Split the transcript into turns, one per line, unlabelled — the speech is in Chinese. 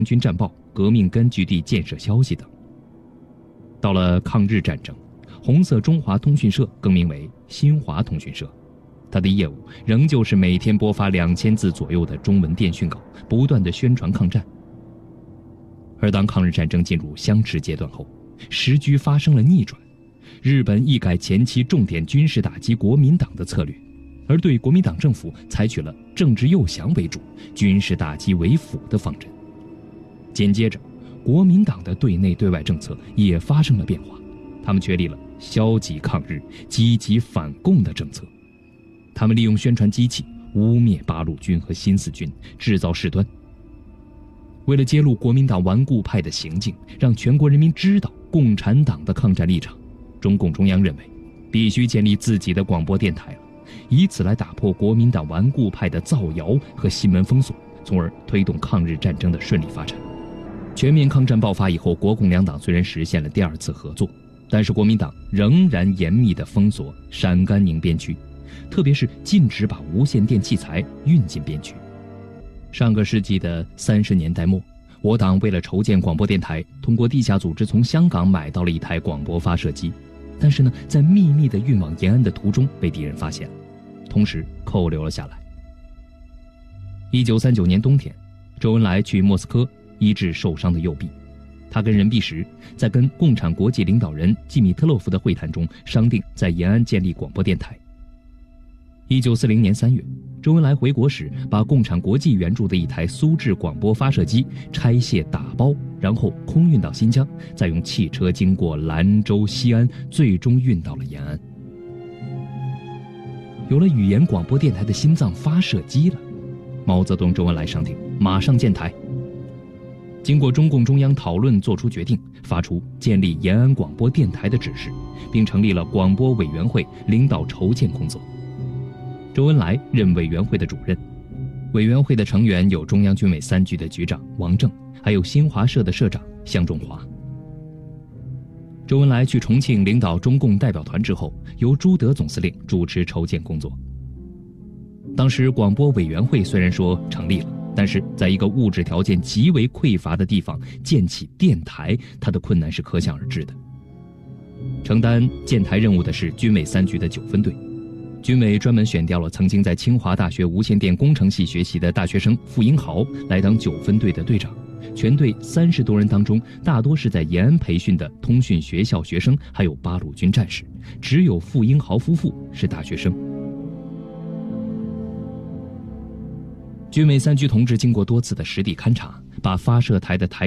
军战报、革命根据地建设消息等。到了抗日战争，红色中华通讯社更名为新华通讯社，它的业务仍旧是每天播发2000字左右的中文电讯稿，不断地宣传抗战。而当抗日战争进入相持阶段后，时局发生了逆转，日本一改前期重点军事打击国民党的策略，而对国民党政府采取了政治诱降为主、军事打击为辅的方针。紧接着，国民党的对内对外政策也发生了变化，他们确立了消极抗日、积极反共的政策。他们利用宣传机器污蔑八路军和新四军，制造事端。为了揭露国民党顽固派的行径，让全国人民知道共产党的抗战立场，中共中央认为必须建立自己的广播电台了，以此来打破国民党顽固派的造谣和新闻封锁，从而推动抗日战争的顺利发展。全面抗战爆发以后，国共两党虽然实现了第二次合作，但是国民党仍然严密地封锁陕甘宁边区，特别是禁止把无线电器材运进边区。上个世纪的30年代末，我党为了筹建广播电台，通过地下组织从香港买到了一台广播发射机，但是呢，在秘密地运往延安的途中被敌人发现了，同时扣留了下来。1939年冬天，周恩来去莫斯科医治受伤的右臂，他跟任弼时在跟共产国际领导人季米特洛夫的会谈中商定在延安建立广播电台。1940年3月，周恩来回国时，把共产国际援助的一台苏制广播发射机拆卸打包，然后空运到新疆，再用汽车经过兰州、西安，最终运到了延安。有了语言广播电台的心脏发射机了，毛泽东、周恩来商定马上建台。经过中共中央讨论，作出决定，发出建立延安广播电台的指示，并成立了广播委员会，领导筹建工作。周恩来任委员会的主任，委员会的成员有中央军委3局的局长王正，还有新华社的社长向仲华。周恩来去重庆领导中共代表团之后，由朱德总司令主持筹建工作。当时广播委员会虽然说成立了，但是在一个物质条件极为匮乏的地方建起电台，它的困难是可想而知的。承担建台任务的是军委3局的9分队，军委专门选调了曾经在清华大学无线电工程系学习的大学生傅英豪来当9分队的队长。全队30多人当中，大多是在延安培训的通讯学校学生，还有八路军战士，只有傅英豪夫妇是大学生。军委3局同志经过多次的实地勘察，把发射台的台